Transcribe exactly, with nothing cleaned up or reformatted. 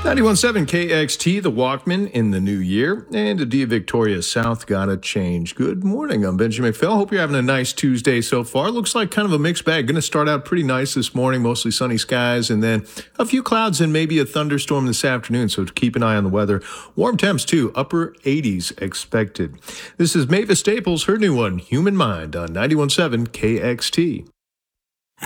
ninety-one point seven K X T, the Walkman in the new year, and Adia Victoria South gotta change. Good morning, I'm Benjamin McPhail. Hope you're having a nice Tuesday so far. Looks like kind of a mixed bag. Going to start out pretty nice this morning, mostly sunny skies, and then a few clouds and maybe a thunderstorm this afternoon, so keep an eye on the weather. Warm temps too, upper eighties expected. This is Mavis Staples, her new one, Human Mind, on ninety-one point seven K X T.